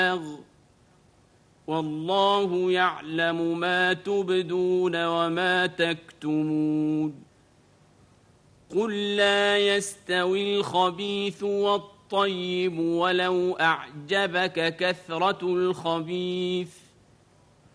والله يعلم ما تبدون وما تكتمون قل لا يستوي الخبيث والطيب ولو أعجبك كثرة الخبيث